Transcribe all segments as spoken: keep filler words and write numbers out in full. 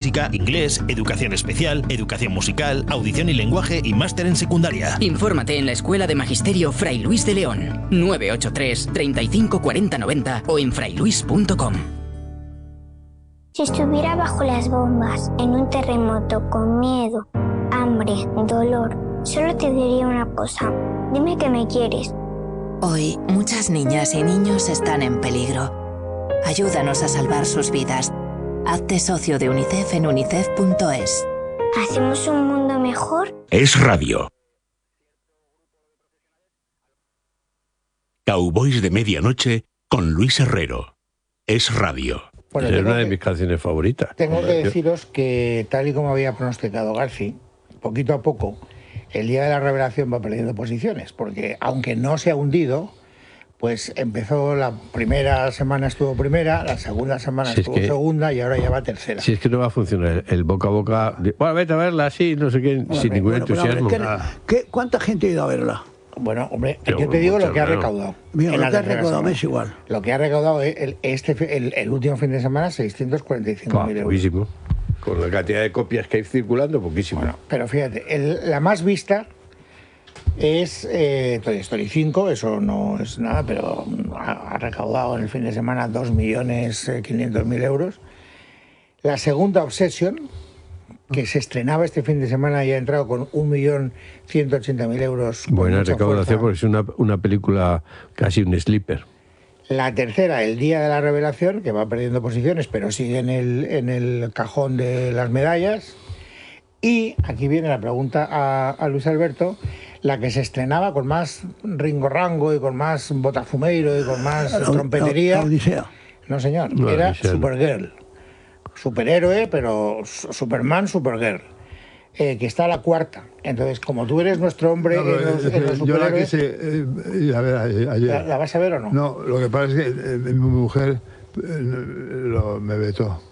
física, inglés, educación especial, educación musical, audición y lenguaje y máster en secundaria. Infórmate en la Escuela de Magisterio Fray Luis de León. nueve ocho tres, treinta y cinco, cuarenta, noventa o en frailuis punto com. Si estuviera bajo las bombas, en un terremoto, con miedo, hambre, dolor, solo te diría una cosa. Dime que me quieres. Hoy, muchas niñas y niños están en peligro. Ayúdanos a salvar sus vidas. Hazte socio de UNICEF en unicef punto es. ¿Hacemos un mundo mejor? Es radio. Cowboys de medianoche con Luis Herrero. Es radio. Bueno, es una que, de mis canciones favoritas. Tengo que deciros que, tal y como había pronosticado Garci, poquito a poco, el día de la revelación va perdiendo posiciones, porque aunque no se ha hundido, pues empezó la primera semana estuvo primera, la segunda semana si estuvo es que, segunda y ahora ya va tercera. Si es que no va a funcionar el boca a boca, de, bueno, vete a verla así, no sé qué, bueno, sin ningún bueno, entusiasmo. Ver, ¿qué, ¿qué, ¿Cuánta gente ha ido a verla? Bueno, hombre, Pero yo te digo mucho, lo que ha claro. recaudado. Mira, lo que ha recaudado es igual. Lo que ha recaudado el, este, el, el último fin de semana, seiscientos cuarenta y cinco mil euros. Poquísimo. Con la cantidad de copias que hay circulando, poquísimo. Bueno, pero fíjate, el, la más vista es eh, Toy Story cinco, eso no es nada, pero ha, ha recaudado en el fin de semana dos millones quinientos mil euros. La segunda, Obsession, que se estrenaba este fin de semana y ha entrado con un millón ciento ochenta mil euros. Buena recaudación porque es una, una película casi un sleeper. La tercera, El día de la revelación, que va perdiendo posiciones, pero sigue en el, en el cajón de las medallas. Y aquí viene la pregunta a, a Luis Alberto, la que se estrenaba con más ringorrango y con más botafumeiro y con más la, trompetería. La, la Odisea. No, señor, no, era Odisea, Supergirl. Superhéroe, pero Superman, Supergirl. Eh, que está a la cuarta. Entonces, como tú eres nuestro hombre no, en los, en los yo la superhéroes, quise eh, a ver ayer. ¿la, ¿La vas a ver o no? No, lo que pasa es que eh, mi mujer eh, lo, me vetó.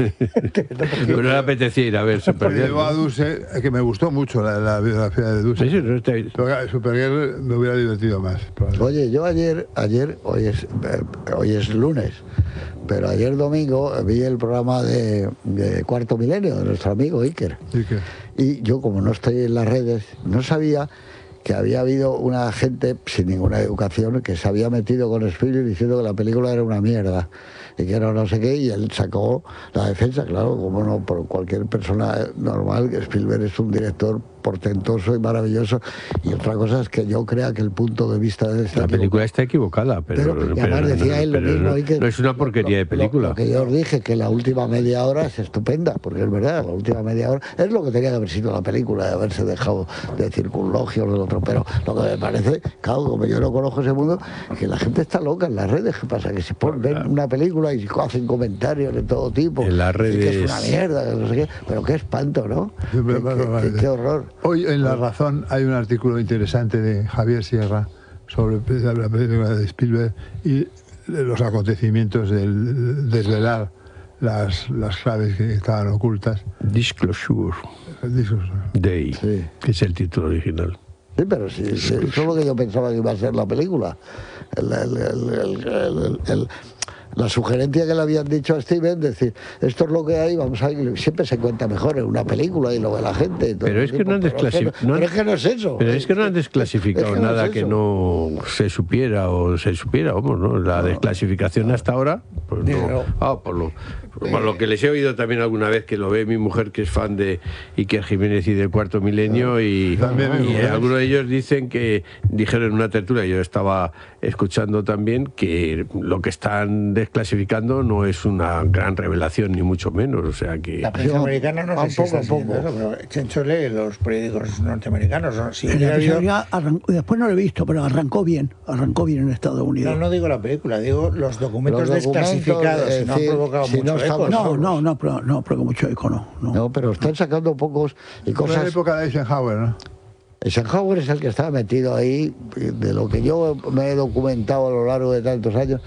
Pero no le apetecía ir a ver Supergirl. Llevó a Dulce, que me gustó mucho la, la biografía de Dulce. Sí, sí, no está... Pero Supergirl me hubiera divertido más. Oye, yo ayer, ayer hoy es, hoy es lunes, pero ayer domingo vi el programa de, de Cuarto Milenio de nuestro amigo Iker. Iker. Y yo, como no estoy en las redes, no sabía que había habido una gente sin ninguna educación que se había metido con Spielberg diciendo que la película era una mierda y que era no sé qué, y él sacó la defensa, claro, como no, por cualquier persona normal, que Spielberg es un director portentoso y maravilloso, y otra cosa es que yo crea que el punto de vista de esta la película está equivocada, pero, pero, pero, además decía no, él lo pero mismo no, y que no es una porquería lo, de película. Lo, lo que yo os dije, que la última media hora es estupenda, porque es verdad, la última media hora es lo que tenía que haber sido la película, de haberse dejado de circunlogios del otro, pero lo que me parece, claro, como yo no conozco ese mundo, es que la gente está loca en las redes. ¿Qué pasa? Que se ponen, ven una película y hacen comentarios de todo tipo, en las redes, que es una mierda, que no sé qué, pero qué espanto, ¿no? Sí, pero, qué, pero, qué, qué, qué horror. Hoy en La Razón hay un artículo interesante de Javier Sierra sobre la película de Spielberg y los acontecimientos del desvelar las, las claves que estaban ocultas. Disclosure. Disclosure. Day, sí. Que es el título original. Sí, pero sí, sí, eso es lo que yo pensaba que iba a ser la película. El, el, el, el, el, el, la sugerencia que le habían dicho a Steven, decir, esto es lo que hay, vamos a ver, siempre se cuenta mejor en una película y lo ve la gente. Pero es que no han desclasificado. Pero es que no es eso. Pero es que no han desclasificado es que no nada es que no se supiera o se supiera, vamos, ¿no? La no, desclasificación no. hasta ahora, pues no. Ah, por lo, por lo que les he oído también alguna vez, que lo ve mi mujer, que es fan de Iker Jiménez y del Cuarto Milenio, y, y algunos de ellos dicen que, dijeron en una tertulia, yo estaba escuchando también, que lo que están desclasificando no es una gran revelación, ni mucho menos, o sea que... La prensa americana no sé si está haciendo eso, pero Chencho lee los periódicos norteamericanos. ¿No? Si la habido... arrancó, después no lo he visto, pero arrancó bien, arrancó bien en Estados Unidos. No, no digo la película, digo los documentos, los documentos desclasificados, eh, si no sí, ha provocado si mucho no eco. No, no, no, no, no provocó mucho eco, no, no. No, pero están sacando pocos y cosas... En la época de Eisenhower, ¿no? Eisenhower es el que estaba metido ahí, de lo que yo me he documentado a lo largo de tantos años.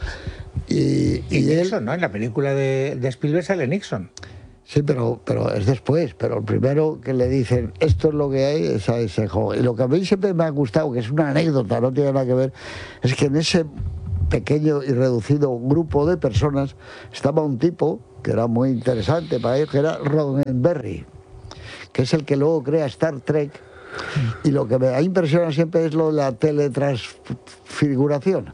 Y, y, y Nixon, él, ¿no? En la película de, de Spielberg sale Nixon. Sí, pero, pero es después. Pero el primero que le dicen, esto es lo que hay, es a Eisenhower. Y lo que a mí siempre me ha gustado, que es una anécdota, no tiene nada que ver, es que en ese pequeño y reducido grupo de personas estaba un tipo que era muy interesante para ellos, que era Roddenberry, que es el que luego crea Star Trek. Y lo que me ha impresionado siempre es lo de la teletransfiguración.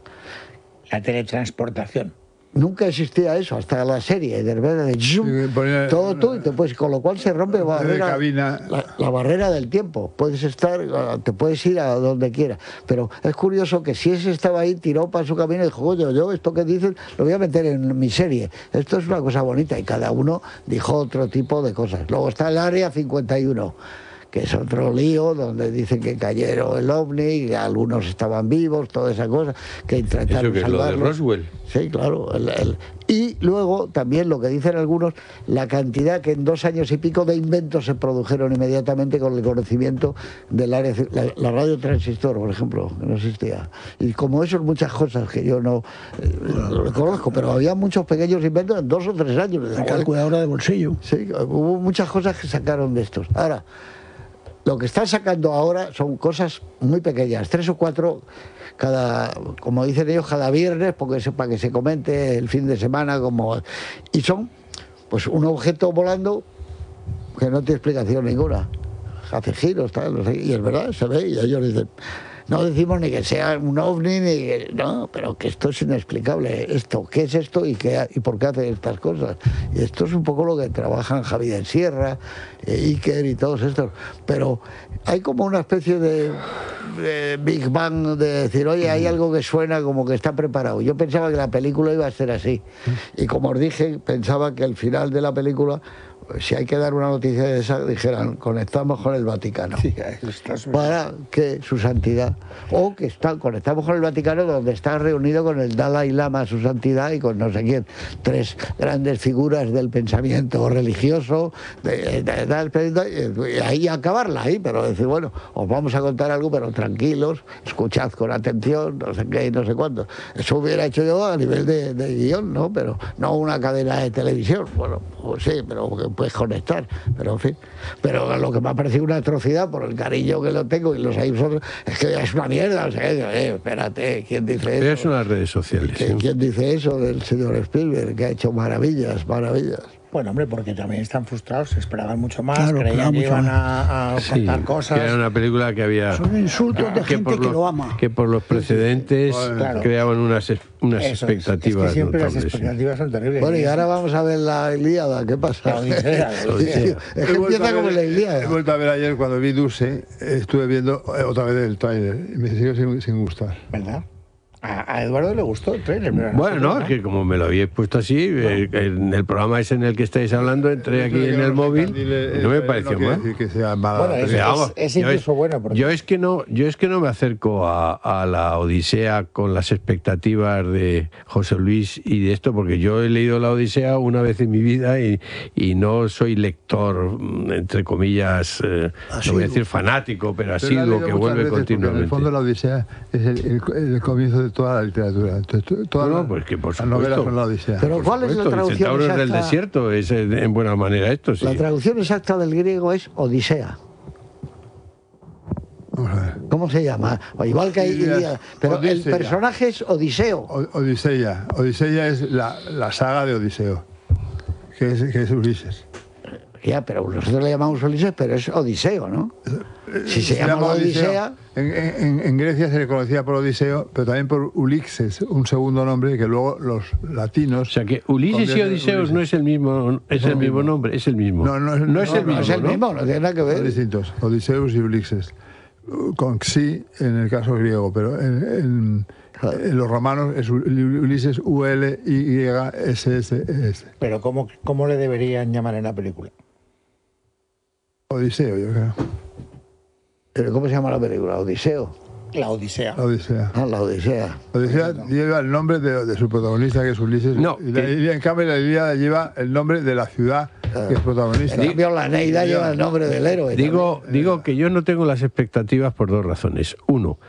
La teletransportación. Nunca existía eso, hasta la serie, de repente, de zoom, todo tú, y te puedes, con lo cual se rompe la barrera, la, la barrera del tiempo. Puedes estar, te puedes ir a donde quieras. Pero es curioso que si ese estaba ahí, tiró para su camino y dijo, oye, yo esto que dicen lo voy a meter en mi serie. Esto es una cosa bonita, y cada uno dijo otro tipo de cosas. Luego está el Área cincuenta y uno, que es otro lío, donde dicen que cayeron el ovni, que algunos estaban vivos, toda esa cosa, que intentaron ¿Eso que es lo de Roswell? Sí, claro. El, el... Y luego también lo que dicen algunos, la cantidad que en dos años y pico de inventos se produjeron inmediatamente con el conocimiento del área, la, la radio transistor, por ejemplo, que no existía. Y como eso, muchas cosas que yo no eh, lo conozco, pero había muchos pequeños inventos en dos o tres años. La calculadora de bolsillo. Sí, hubo muchas cosas que sacaron de estos. Ahora, lo que están sacando ahora son cosas muy pequeñas, tres o cuatro, cada, como dicen ellos, cada viernes, porque es para que se comente el fin de semana, como y son pues un objeto volando que no tiene explicación ninguna. Hace giros, tal, no sé, y es verdad, se ve, y ellos dicen, no decimos ni que sea un ovni, ni que, no, pero que esto es inexplicable. Esto, ¿qué es esto y, qué, y por qué hace estas cosas? Y esto es un poco lo que trabajan Javier Sierra, eh, Iker y todos estos. Pero hay como una especie de, de Big Bang, de decir, oye, hay algo que suena como que está preparado. Yo pensaba que la película iba a ser así. Y como os dije, pensaba que al final de la película, si hay que dar una noticia de esa, dijeran, conectamos con el Vaticano. Sí, para que su santidad, o que está, conectamos con el Vaticano, donde está reunido con el Dalai Lama, su santidad, y con no sé quién, tres grandes figuras del pensamiento religioso, de, de, de, de, y ahí acabarla ahí, pero decir, bueno, os vamos a contar algo, pero tranquilos, escuchad con atención, no sé qué, no sé cuánto. Eso hubiera hecho yo a nivel de, de guión, ¿no? Pero no una cadena de televisión. Bueno, pues sí, pero puedes conectar, pero en fin. Pero lo que me ha parecido una atrocidad, por el cariño que lo tengo y los hay vosotros, es que es una mierda. O sea, eh, espérate, ¿quién dice eso? Pero son las redes sociales. ¿Quién, ¿sí? ¿Quién dice eso del señor Spielberg, que ha hecho maravillas, maravillas? Bueno, hombre, porque también están frustrados, se esperaban mucho más, Claro, creían que mucho iban más. a, a Sí, contar cosas. que era una película que había... Son insultos de que gente por que los- lo ama. Que por los precedentes Claro. creaban unas, es- unas Eso es, expectativas es que siempre las notables, sí. expectativas son terribles. Bueno, y ahora vamos a ver la Ilíada, ¿qué pasa? La Odisea, la Odisea. Es que empieza como la He Ilíada. vuelto a ver ayer cuando vi Dulce, estuve viendo eh, otra vez el tráiler y me sigue sin, sin gustar. ¿Verdad? A, a Eduardo le gustó el trailer. pero a Bueno, no, nosotros es que como me lo habéis puesto así, eh, en el programa ese en el que estáis hablando, entré aquí en el móvil, no me pareció quiere mal. decir que sea mala Bueno, es- película. Vamos, es yo incluso bueno, porque- Yo es que no, yo es que no me acerco a, a la Odisea con las expectativas de José Luis y de esto, porque yo he leído la Odisea una vez en mi vida y, y no soy lector, mm, entre comillas, eh, no voy a decir fanático, pero Pero la he asiduo leído que muchas vuelve veces porque continuamente. En el fondo la Odisea es el, el- el comienzo de toda la literatura. Entonces, to- todas No, no, las- pues que por las novelas supuesto. son la Odisea. Pero Por ¿cuál es la supuesto, el traducción Centauros del exacta? desierto es eh, en buena manera esto, sí. La traducción exacta del griego es Odisea. Vamos a ver. ¿Cómo se llama? O igual que hay Ilíada. Ilíada. Pero el Odisea. personaje es Odiseo. O- Odisea. Odisea es la, la saga de Odiseo, que es, que es Ulises. Ya, pero nosotros le llamamos Ulises, pero es Odiseo, ¿no? Si se, llama Odisea, En, en- en Grecia se le conocía por Odiseo, pero también por Ulixes, un segundo nombre que luego los latinos... O sea que Ulises y convierten en Odiseos Ulises. no es el mismo, es el mismo nombre, es el mismo. No, no es, No es el mismo, es el ¿no? mismo, no tiene nada que Son ver. distintos, Odiseus y Ulixes. Con xi en el caso griego, pero en, en- en los romanos es Ul- Ulises U L I S S S. Pero ¿cómo, ¿cómo le deberían llamar en la película? Odiseo, yo creo. ¿Pero cómo se llama la película? Odiseo. La Odisea. La Odisea. Ah, la Odisea. Odisea lleva el nombre de, de su protagonista, que es Ulises. No, y la, que- y en cambio, la Ilíada lleva el nombre de la ciudad que es protagonista. En cambio, la Neida lleva el nombre del héroe. Digo, digo que yo no tengo las expectativas por dos razones. Uno,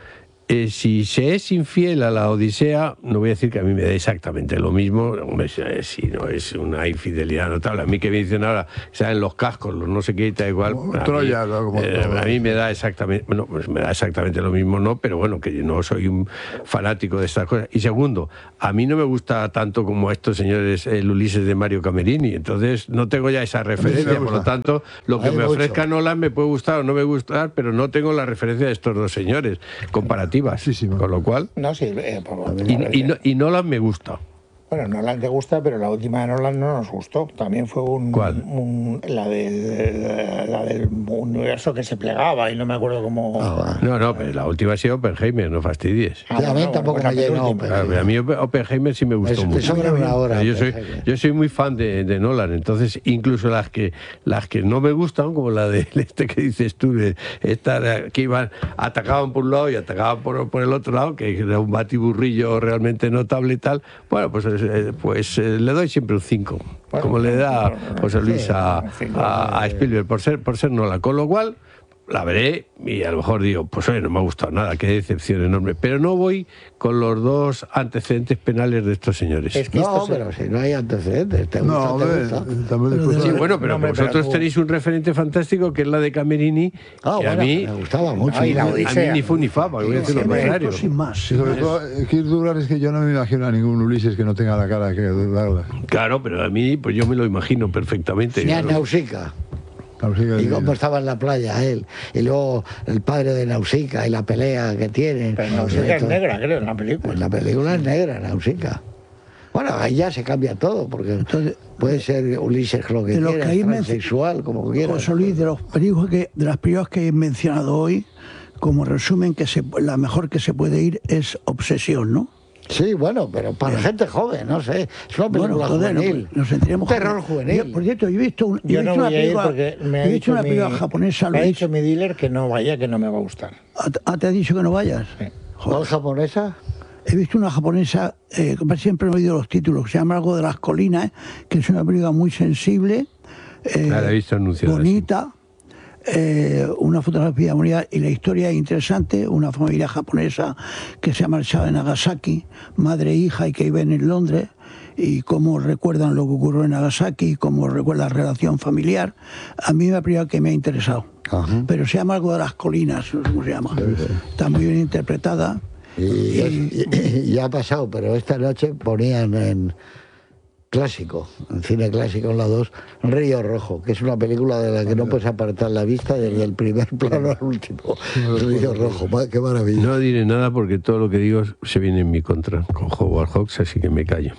Eh, si se es infiel a la Odisea, no voy a decir que a mí me da exactamente lo mismo. Hombre, si no es una infidelidad notable. A mí que me dicen ahora, saben los cascos, los no sé qué, tal igual. A, Troya, mí, ¿no? Como eh, a mí me da exactamente, bueno, pues me da exactamente lo mismo, no, pero bueno, que yo no soy un fanático de estas cosas. Y segundo, a mí no me gusta tanto como a estos señores el Ulises de Mario Camerini, entonces no tengo ya esa referencia, por lo tanto, lo que me ofrezca Nolan me puede gustar o no me gustar, pero no tengo la referencia de estos dos señores comparativas. Sí, sí, con lo cual no, sí, eh, por, y, y, no, y Nolan me gusta. Bueno, Nolan te gusta, pero la última de Nolan no nos gustó. También fue un, ¿Cuál? un la, del, la del universo que se plegaba y no me acuerdo cómo. Ah, no, no, pero la última ha sido Oppenheimer, no fastidies. Ah, a mí tampoco me llenó. A mí Oppenheimer sí me gustó eso, mucho. Eso era una hora. Yo soy, yo soy muy fan de, de Nolan, entonces incluso las que las que no me gustan, como la de este que dices tú, de esta que iban, atacaban por un lado y atacaban por, por el otro lado, que era un batiburrillo realmente notable y tal, bueno, pues pues eh, le doy siempre un cinco, bueno, como le da José Luis a, a, a Spielberg, por ser, por ser Nolan. Con lo cual, la veré y a lo mejor digo, pues oye, no me ha gustado nada, qué decepción enorme. Pero no voy con los dos antecedentes penales de estos señores. Es que no, esto pero se... si no hay antecedentes, te gusta, no, te gusta. Pero sí, bueno, pero no, vosotros tenéis un referente fantástico que es la de Camerini, ah, que bueno, a mí me gustaba mucho. Ay, la Odisea. A mí ni fu ni fa, voy a decir lo contrario. Sin más. Sí, sobre todo, quiero dudar es que yo no me imagino a ningún Ulises que no tenga la cara que Douglas. Claro, pero a mí, pues yo me lo imagino perfectamente. Ni a claro. Nausicaa. Y cómo estaba en la playa él, y luego el padre de Nausicaa y la pelea que tiene. Pero Nausicaa es negra, creo, en la película. En la película es negra, Nausicaa. Bueno, ahí ya se cambia todo, porque entonces puede ser Ulises lo que quiera, transexual, como quiera. José Luis, de los películas que, de las películas que he mencionado hoy, como resumen, que se, la mejor que se puede ir es Obsesión, ¿no? Sí, bueno, pero para Bien. gente joven, no sé. Es una película bueno, joder, juvenil. No, nos sentiremos un terror juvenil. Yo, por cierto, yo he visto, un, yo he no visto una película, película, me ha he dicho visto una mi, película japonesa. Me ha dicho mi dealer que no vaya, que no me va a gustar. ¿Ah, te ha dicho que no vayas? Sí. ¿Cuál japonesa? He visto una japonesa, eh, siempre he oído los títulos, que se llama algo de las colinas, que es una película muy sensible, eh, la he visto anunciada, bonita. Sí. Eh, una fotografía bonita y la historia es interesante. Una familia japonesa que se ha marchado de Nagasaki, madre e hija, y que viven en Londres, y cómo recuerdan lo que ocurrió en Nagasaki, cómo recuerdan la relación familiar. A mí me ha primero que me ha interesado. Ajá. Pero se llama algo de las colinas, no sé cómo se llama. Sí, sí. Está muy bien interpretada. Y, y, y, y ha pasado, pero esta noche ponían en clásico, en cine clásico en la dos, Río Rojo, que es una película de la que no puedes apartar la vista desde el primer plano al último. Río Rojo, qué maravilla. No diré nada porque todo lo que digo se viene en mi contra con Howard Hawks, así que me callo.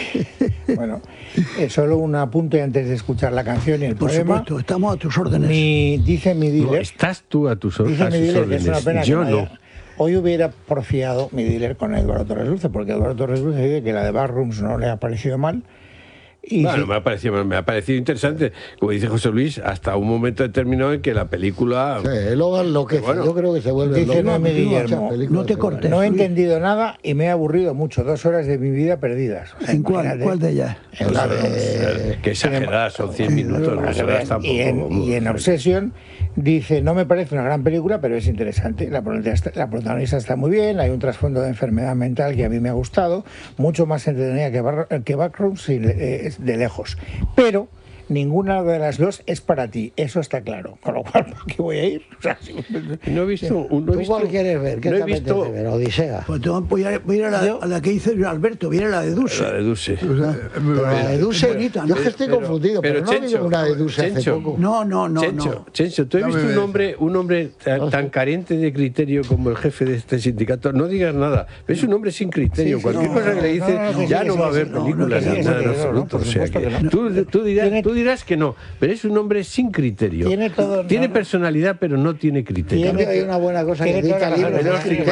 Bueno, eh, solo un apunte antes de escuchar la canción y el Por poema. Supuesto, estamos a tus órdenes. Mi, dice mi dealer... No, estás tú a tus, dice a mi sus dealer órdenes, que es una pena yo que no. Haya... Hoy hubiera porfiado mi dealer con Eduardo Torres Dulce, porque Eduardo Torres Dulce dice que la de Backrooms no le ha parecido mal. Y bueno, sí. me ha parecido, me ha parecido interesante, como dice José Luis, hasta un momento determinado en que la película... Sí, luego lo que bueno, yo creo que se vuelve dice loco. No, Guillermo, no te cortes. No he entendido nada y me he aburrido mucho. Dos horas de mi vida perdidas. O sea, ¿En cuál, cuál de ellas? En la de... Que exagerada, son cien minutos. No se veas tampoco. Y en, y en Obsession dice, no me parece una gran película, pero es interesante. La protagonista, la protagonista está muy bien, hay un trasfondo de enfermedad mental que a mí me ha gustado, mucho más entretenida que, bar, que Backrooms de lejos. Pero ninguna de las dos es para ti, eso está claro. Con lo cual, ¿por qué voy a ir? O sea, si... No he visto... No he ¿Tú visto, cuál quieres ver? ¿Qué no te he visto... ver? Odisea. Pues voy a, voy a ir a la, a la que dice Alberto, viene la de Dulce. La de Dulce. Pero la de Dulce, bonita, ¿no? Yo es que estoy pero, confundido, pero, pero no Chencho, ha habido una de Dulce Chencho, hace poco. No, no, no. Chencho, no. Chencho, ¿tú has visto un hombre, un hombre tan, tan carente de criterio como el jefe de este sindicato? No digas nada, es un hombre sin criterio. Sí, Cualquier no, cosa que le dices, no, no, ya no va a haber películas ni nada en absoluto. O sea, que tú, tú, dirás, tú dirás que no, pero es un hombre sin criterio. Tiene, todo, tiene no, personalidad, pero no tiene criterio. Tiene, hay una buena cosa que edita libros de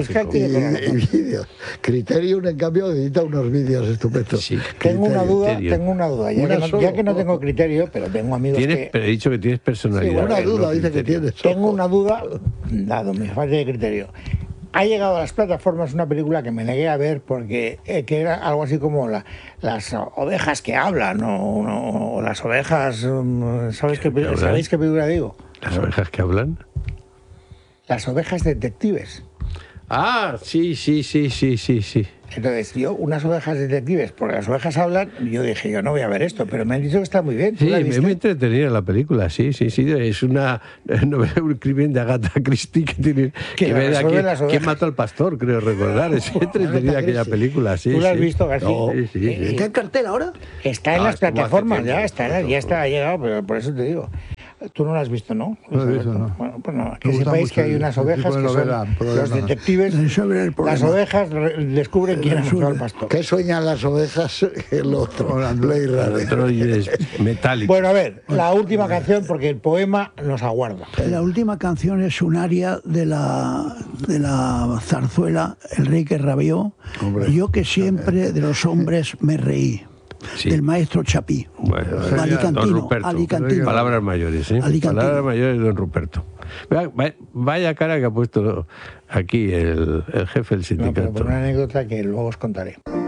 criterio. Criterion, en cambio, edita unos vídeos estupendos. Sí, tengo una duda, tengo una duda. Ya, una que, no, ya que no tengo criterio, pero tengo amigos ¿Tienes, que... Pero he dicho que tienes personalidad. Sí, una duda, no dice que tienes. Tengo una duda, dado mi falta de criterio. Ha llegado a las plataformas una película que me negué a ver porque eh, que era algo así como la, las ovejas que hablan o, no, o las ovejas... Um, ¿sabes qué, qué ¿Sabéis qué película digo? ¿Las ovejas que hablan? Las ovejas detectives. Ah, sí, sí, sí, sí, sí, sí. Entonces, yo, unas ovejas detectives, porque las ovejas hablan, yo dije, yo no voy a ver esto, pero me han dicho que está muy bien. Sí, es muy entretenida la película, sí, sí, sí. Es una novela, un crimen de Agatha Christie que tiene que, que ver a quién, quién mató al pastor, creo recordar. Es entretenida aquella película, sí. ¿Tú la has sí. visto, García? No, sí, sí, sí. ¿Está en cartel ahora? Está en No, las plataformas, ya está, ya está, ha llegado, pero por eso te digo. Tú no lo has visto, ¿no? No lo he visto, no. Bueno, pues no, que sepáis que hay unas ovejas que son los detectives. Las ovejas descubren quién ha matado al pastor. ¿Qué sueñan las ovejas? El otro, Blade Runner. Metálico. Bueno, a ver, la última canción, porque el poema nos aguarda. La última canción es un aria de la, de la zarzuela El rey que rabió. Hombre, yo que siempre de los hombres me reí. Sí. Del maestro Chapí. Bueno, Alicantino, don Ruperto. Alicantino. Palabras mayores, ¿eh? Alicantino. Palabras mayores de don Ruperto. Vaya, vaya cara que ha puesto aquí el, el jefe del sindicato. No, pero por una anécdota que luego os contaré.